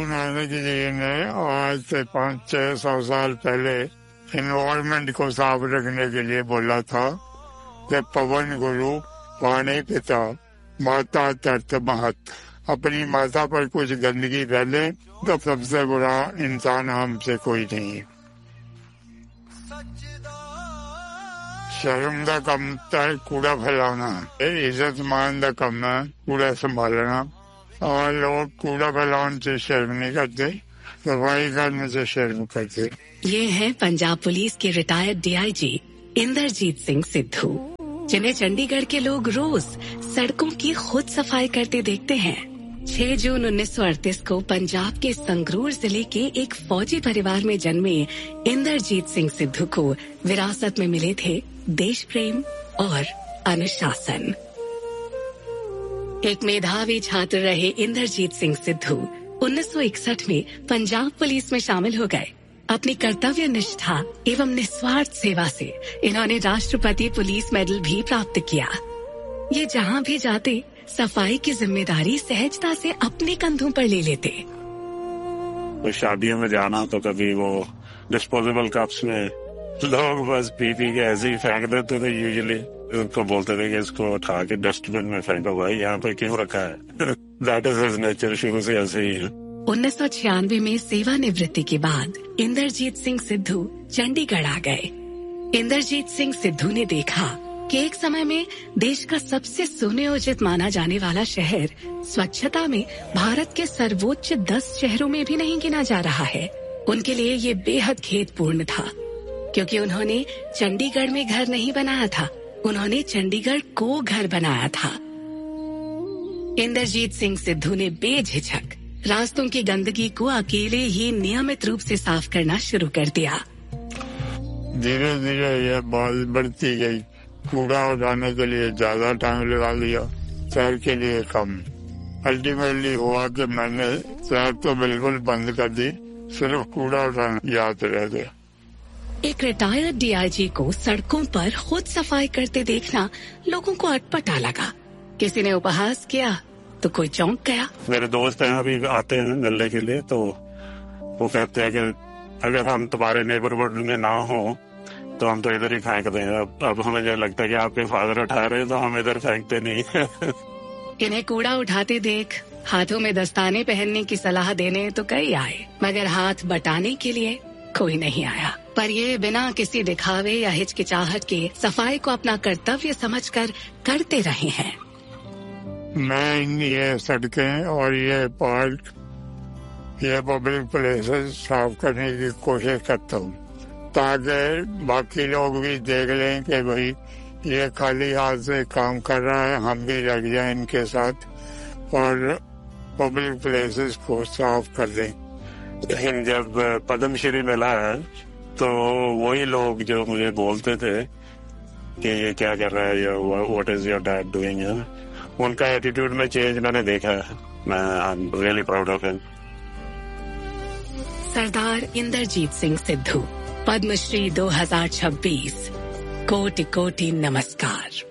नानक जी ने आज से 500-600 साल पहले एनवायरमेंट को साफ रखने के लिए बोला था कि पवन गुरु पानी पिता माता तर्त महत। अपनी माता पर कुछ गंदगी फैले तो सबसे बुरा इंसान हमसे कोई नहीं है। शर्म का कम है कूड़ा फैलाना, इज्जत मान का कम है कूड़ा संभालना। और लोग कूड़ा फैलाने से शर्म नहीं करते, सफाई करने से शर्म करते। ये है पंजाब पुलिस के रिटायर्ड डीआईजी इंद्रजीत सिंह सिद्धू, जिन्हें चंडीगढ़ के लोग रोज सड़कों की खुद सफाई करते देखते हैं। 6 जून 1938 को पंजाब के संगरूर जिले के एक फौजी परिवार में जन्मे इंद्रजीत सिंह सिद्धू को विरासत में मिले थे देश प्रेम और अनुशासन। एक मेधावी छात्र रहे इंद्रजीत सिंह सिद्धू 1961 में पंजाब पुलिस में शामिल हो गए। अपनी कर्तव्य निष्ठा एवं निस्वार्थ सेवा से इन्होंने राष्ट्रपति पुलिस मेडल भी प्राप्त किया। ये जहाँ भी जाते सफाई की जिम्मेदारी सहजता से अपने कंधों पर ले लेते। तो शादियों में जाना तो कभी वो डिस्पोजेबल कप्स में लोग बस पी के ऐसे ही फेंक देते थे। यूजुअली उनको बोलते थे कि इसको उठा के डस्टबिन में फेंको, भाई यहाँ पे क्यों रखा है। दैट इज हिज नेचर, शुरू से ऐसे ही है। 1996 में सेवानिवृत्ति के बाद इंद्रजीत सिंह सिद्धू चंडीगढ़ आ गए। इंद्रजीत सिंह सिद्धू ने देखा कि एक समय में देश का सबसे सुनियोजित माना जाने वाला शहर स्वच्छता में भारत के सर्वोच्च 10 शहरों में भी नहीं गिना जा रहा है। उनके लिए ये बेहद खेदपूर्ण था, क्योंकि उन्होंने चंडीगढ़ में घर नहीं बनाया था, उन्होंने चंडीगढ़ को घर बनाया था। इंद्रजीत सिंह सिद्धू ने बेझिझक रास्तों की गंदगी को अकेले ही नियमित रूप से साफ करना शुरू कर दिया। धीरे धीरे यह बात बढ़ती गई। कूड़ा उठाने के लिए ज्यादा टाइम लगा लिया, शहर के लिए कम। अल्टीमेटली हुआ कि मैंने शहर तो बिल्कुल बंद कर दी, सिर्फ कूड़ा उठाना याद रह गया। एक रिटायर्ड डीआईजी को सड़कों पर खुद सफाई करते देखना लोगों को अटपटा लगा। किसी ने उपहास किया तो कोई चौंक गया। मेरे दोस्त हैं अभी आते हैं मिलने के लिए, तो वो कहते हैं कि अगर हम तुम्हारे नेबरहुड में ना हो तो हम तो इधर ही फेंक दें। अब हमें जो लगता है कि आपके फादर उठा रहे हैं तो हम इधर फेंकते नहीं। इन्हें कूड़ा उठाते देख हाथों में दस्ताने पहनने की सलाह देने तो कई आए, मगर हाथ बटाने के लिए कोई नहीं आया। पर ये बिना किसी दिखावे या हिचकिचाहट के सफाई को अपना कर्तव्य समझकर करते रहे हैं। मैं ये सड़कें और ये पार्क, ये पब्लिक प्लेसेस साफ करने की कोशिश करता हूँ, ताकि बाकी लोग भी देख लें कि भाई ये खाली हाथ से काम कर रहा है, हम भी लग जाएं इनके साथ और पब्लिक प्लेसेस को साफ कर दें। लेकिन जब पद्मश्री मिला है तो वही लोग जो मुझे बोलते थे कि ये क्या कर रहा है, what is your dad doing, उनका एटीट्यूड में चेंज मैंने देखा है। मैं I am really proud of him. सरदार इंद्रजीत सिंह सिद्धू, पद्मश्री 2026। कोटि कोटि नमस्कार।